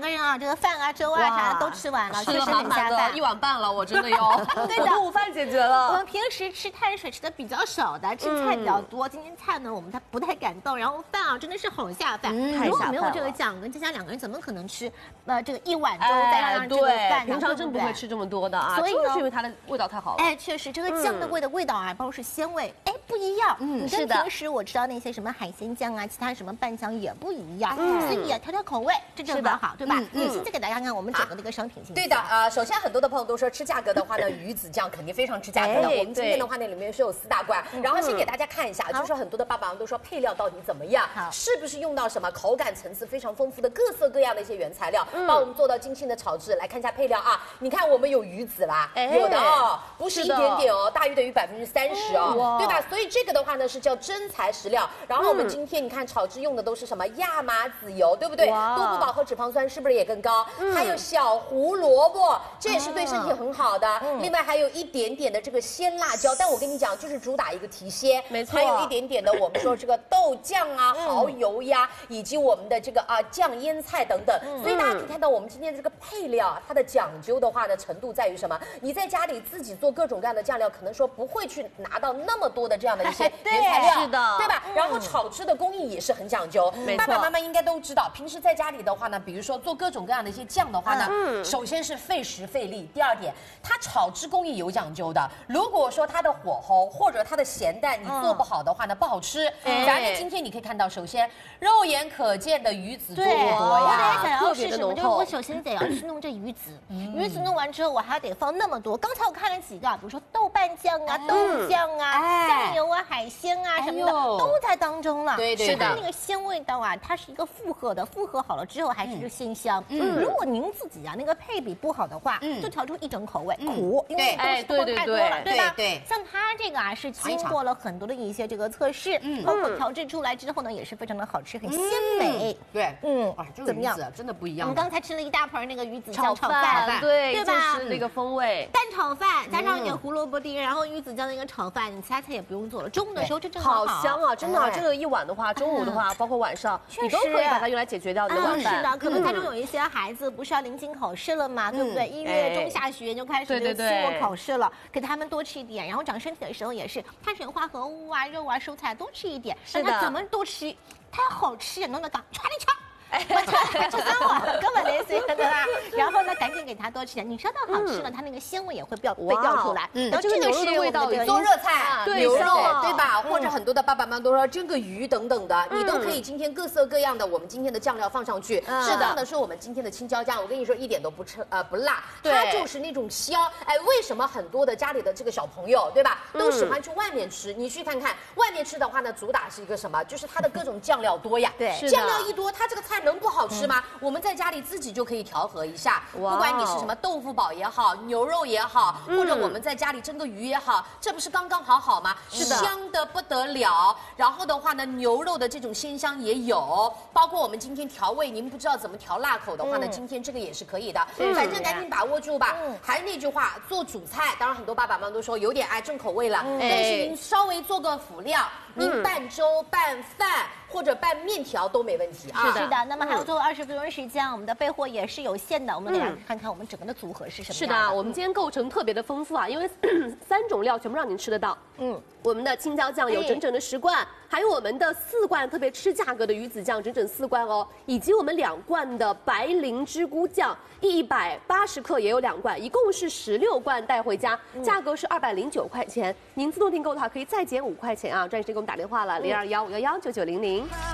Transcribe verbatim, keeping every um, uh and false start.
个人啊，这个饭啊、粥啊啥的都吃完了， 吃了满满的一碗半了，我真的哟。 对的， 午饭解决了。 我们平时吃碳水吃的比较少的，吃菜比较多。今天菜呢，我们它不太敢动，然后饭啊真的是好下饭。如果没有这个酱，跟佳佳两个人怎么可能吃呃这个一碗粥再上这个饭？ 平常真不会吃这么多的啊。 所以就是因为它的味道太好了。 哎，确实这个酱的味的味道啊，包括是鲜味，哎不一样。嗯，跟平时我吃到那些什么海鲜酱啊，其他什么拌酱也不一样。所以啊，调调口味，这正好好，对吧？嗯，现在给大家看看我们整个的一个商品信息。 对的啊，首先很多的朋友都说吃价格的话呢，鱼子酱肯定非常吃价格的。我们今天的话呢，里面是有四大罐，然后先给大家看一下，就是很多的爸爸们都说配料到底怎么样，是不是用到什么口感层次非常丰富的各色各样的一些原材料，帮我们做到精心的炒制。来看一下配料啊，你看我们有鱼子啦，有的哦，不是一点点哦，大于等于百分之三十哦，对吧？所以这个的话呢是叫真材实料。然后我们今天你看炒制用的都是什么亚麻籽油，对不对？多不饱和脂肪酸是不是也更高？还有小胡萝卜，这也是对身体很好的。另外还有一点点的这个鲜辣椒，但我跟你讲，就是主打一个提鲜， 没错。 还有一点点的我们说这个豆酱啊、蚝油呀，以及我们的这个啊酱腌菜等等。所以大家可以看到我们今天这个配料啊，它的讲究的话呢程度在于什么？你在家里自己做各种各样的酱料，可能说不会去拿到那么多的这样的一些原材料， 是的， 对吧？然后炒制的工艺也是很讲究，爸爸妈妈应该都知道。平时在家里的话呢，比如说做各种各样的一些酱的话呢，首先是费时费力，第二点，它炒制工艺有讲究的。如果说它的火候或者它的咸淡你做不好的话呢，不好吃。咱们今天你可以看到，首先肉眼可见的鱼子多呀， 我想要是什么？就是我首先得要去弄这鱼子，鱼子弄完之后我还得放那么多。刚才我看了几个，比如说豆瓣酱啊、豆酱啊、酱油啊、海鲜啊什么的都在当中了。 对对， 是的，那个鲜味道啊，它是一个复合的，复合好了之后还是一个鲜香。嗯，如果您自己啊那个配比不好的话，就调出一种口味苦，因为东西放太多了，对吧？对，像它这个啊是经过了很多的一些这个测试，包括调制出来之后呢，也是非常的好吃，很鲜美。 对， 嗯， 哇，这个鱼子真的不一样。 我们刚才吃了一大盆那个鱼子酱炒饭，对， 对吧？ 就是那个风味， 蛋炒饭加上一点胡萝卜丁，然后鱼子酱的一个炒饭，你其他菜也不用做了。中午的时候这正好好香啊，真的，这个一碗的话，中午的话，包括晚上，你都可以把它用来解决掉你的晚饭。 是的，可能家中有一些孩子不是要临近考试了嘛，对不对？一月中下旬就开始这个期末考试了，给他们多吃一点，然后长身体的时候也是碳水化合物啊、肉啊、蔬菜多吃一点，让他怎么多吃，它好吃，弄得讲唰哩唰。我吃吃三碗，根本没随对吧？然后呢，赶紧给它多吃点。你烧到好吃了，它那个鲜味也会掉被掉出来。嗯，然后这个是味道， 做热菜、牛肉，对吧？或者很多的爸爸妈妈都说蒸个鱼等等的，你都可以今天各色各样的我们今天的酱料放上去。是的，的是我们今天的青椒酱，我跟你说一点都不吃呃不辣，它就是那种香。哎，为什么很多的家里的这个小朋友对吧，都喜欢去外面吃？你去看看外面吃的话呢，主打是一个什么？就是它的各种酱料多呀。对，酱料一多，它这个菜能不好吃吗？我们在家里自己就可以调和一下，不管你是什么豆腐煲也好，牛肉也好，或者我们在家里蒸个鱼也好，这不是刚刚好好吗？是的，香的不得了。然后的话呢，牛肉的这种鲜香也有，包括我们今天调味，您不知道怎么调辣口的话呢，今天这个也是可以的。反正赶紧把握住吧。还是那句话，做主菜，当然很多爸爸妈妈都说有点爱重口味了，但是您稍微做个辅料，您拌粥、拌饭或者拌面条都没问题啊。 是的，那么还有最后二十分钟时间，我们的备货也是有限的，我们给大家看看我们整个的组合是什么样的。 是的，我们今天构成特别的丰富啊，因为三种料全部让您吃得到。嗯，我们的青椒酱有整整的十罐，还有我们的四罐特别吃价格的鱼子酱整整四罐哦，以及我们两罐的白灵芝菇酱一百八十克也有两罐，一共是十六罐带回家，价格是二百零九块钱。您自动订购的话可以再减五块钱啊！专业时间给我们打电话了，零二幺五幺幺九九零零。